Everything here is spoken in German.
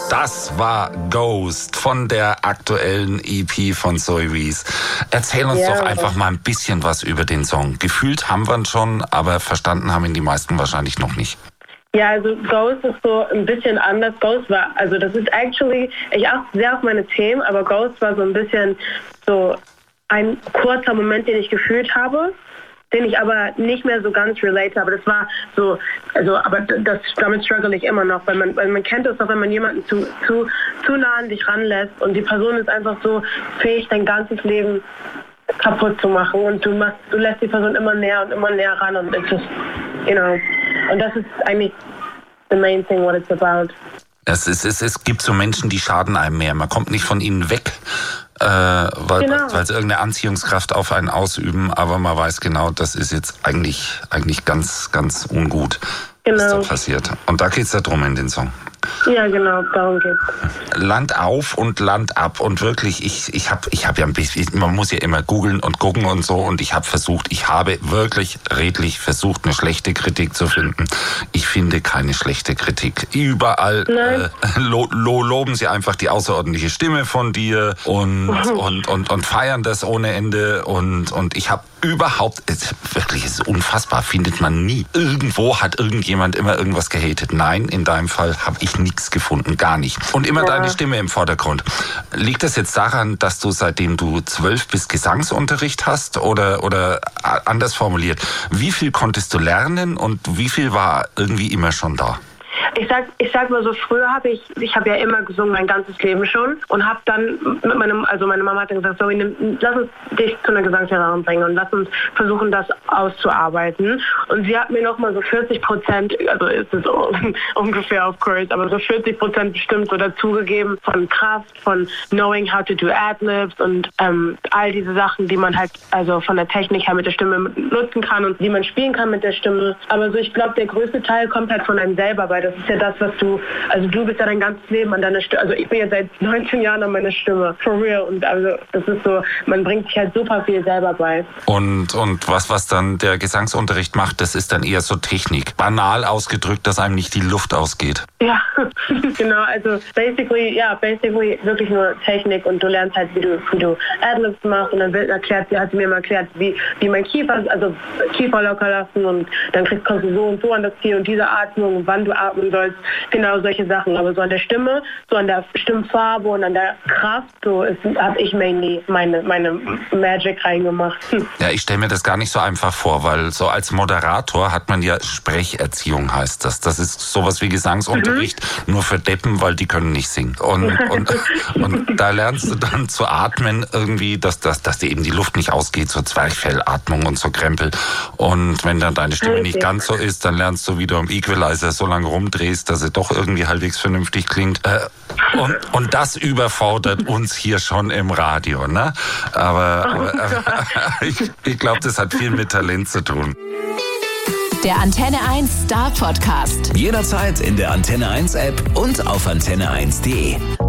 Das war Ghost von der aktuellen EP von Zoe Wees. Erzähl uns doch einfach mal ein bisschen was über den Song. Gefühlt haben wir ihn schon, aber verstanden haben ihn die meisten wahrscheinlich noch nicht. Ja, also Ghost ist so ein bisschen anders. Ghost war, also das ist actually, ich achte sehr auf meine Themen, aber Ghost war so ein bisschen so ein kurzer Moment, den ich gefühlt habe, den ich aber nicht mehr so ganz relate habe. Das war so, also, aber damit struggle ich immer noch, weil man kennt es doch, wenn man jemanden zu nah an dich ranlässt und die Person ist einfach so fähig, dein ganzes Leben kaputt zu machen und du lässt die Person immer näher ran und it's just, und das ist eigentlich the main thing what it's about. Es gibt so Menschen, die schaden einem mehr. Man kommt nicht von ihnen weg, weil sie irgendeine Anziehungskraft auf einen ausüben, aber man weiß genau, das ist jetzt eigentlich ganz, ganz ungut, was da passiert. Und da geht's ja drum in den Song. Ja, genau, darum geht's. Land auf und Land ab. Und wirklich, ich habe ja ein bisschen, man muss ja immer googeln und gucken und so. Und ich habe wirklich redlich versucht, eine schlechte Kritik zu finden. Ich finde keine schlechte Kritik. Überall loben sie einfach die außerordentliche Stimme von dir und feiern das ohne Ende. Und ich habe überhaupt, wirklich, es ist unfassbar, findet man nie. Irgendwo hat irgendjemand immer irgendwas gehatet. Nein, in deinem Fall habe ich nichts gefunden, gar nicht. Und immer deine Stimme im Vordergrund. Liegt das jetzt daran, dass du seitdem du 12 bist Gesangsunterricht hast oder anders formuliert, wie viel konntest du lernen und wie viel war irgendwie immer schon da? Ich sag mal so, früher habe ich ja immer gesungen, mein ganzes Leben schon und habe dann meine Mama hat dann gesagt, so, lass uns dich zu einer Gesangslehrerin bringen und lass uns versuchen, das auszuarbeiten. Und sie hat mir nochmal so 40%, also ist es ungefähr of course, aber so 40% bestimmt so dazugegeben von Kraft, von knowing how to do Ad-Libs und all diese Sachen, die man halt also von der Technik her mit der Stimme nutzen kann und die man spielen kann mit der Stimme. Aber so, ich glaube, der größte Teil kommt halt von einem selber, weil das ist ja das, was du bist ja dein ganzes Leben an deiner Stimme, also ich bin ja seit 19 Jahren an meiner Stimme, for real, und also das ist so, man bringt sich halt super viel selber bei. Und was dann der Gesangsunterricht macht, das ist dann eher so Technik, banal ausgedrückt, dass einem nicht die Luft ausgeht. Ja, genau, also basically wirklich nur Technik und du lernst halt, wie du Ad-Libs machst und dann hat sie mir mal erklärt, wie mein Kiefer locker lassen und dann kommst du so und so an das Ziel und diese Atmung und wann du atmen sollst, genau solche Sachen. Aber so an der Stimme, so an der Stimmfarbe und an der Kraft, so habe ich mainly meine Magic reingemacht. Ja, ich stelle mir das gar nicht so einfach vor, weil so als Moderator hat man ja Sprecherziehung, heißt das. Das ist sowas wie Gesangsunterricht, nur für Deppen, weil die können nicht singen. Und da lernst du dann zu atmen irgendwie, dass dir eben die Luft nicht ausgeht, so Zwerchfellatmung und so Krempel. Und wenn dann deine Stimme nicht ganz so ist, dann lernst du, wie du am Equalizer so lange rumdrehst, dass sie doch irgendwie halbwegs vernünftig klingt. Und das überfordert uns hier schon im Radio, ne? Aber ich glaube, das hat viel mit Talent zu tun. Der Antenne 1 Star Podcast. Jederzeit in der Antenne 1 App und auf antenne1.de.